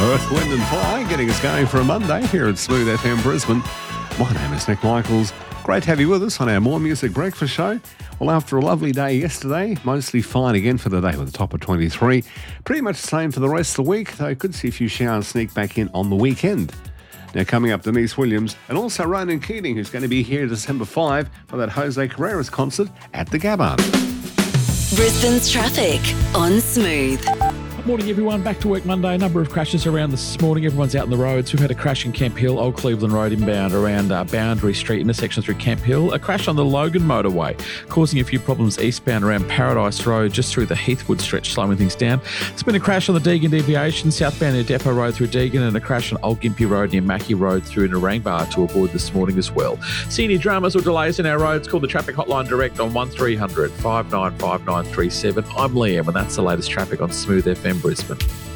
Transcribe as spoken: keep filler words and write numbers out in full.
Earth, Wind and Fire getting us going for a Monday here at Smooth F M Brisbane. My name is Nick Michaels. Great to have you with us on our More Music Breakfast show. Well, after a lovely day yesterday, mostly fine again for the day with a top of twenty-three. Pretty much the same for the rest of the week, though could see a few showers sneak back in on the weekend. Now coming up, Denise Williams and also Ronan Keating, who's going to be here December fifth for that Jose Carreras concert at the Gabba. Brisbane's traffic on Smooth. Morning everyone, back to work Monday. A number of crashes around this morning. Everyone's out on the roads. We've had a crash in Camp Hill, Old Cleveland Road inbound around uh, Boundary Street intersection through Camp Hill. A crash on the Logan motorway, causing a few problems eastbound around Paradise Road, just through the Heathwood stretch, slowing things down. There's been a crash on the Deagon deviation, southbound near Depot Road through Deagon, and a crash on Old Gympie Road near Mackie Road through Narangba to avoid this morning as well. See any dramas or delays in our roads, call the traffic hotline direct on one three hundred, five nine five nine three seven. I'm Liam, and that's the latest traffic on Smooth F M Brisbane.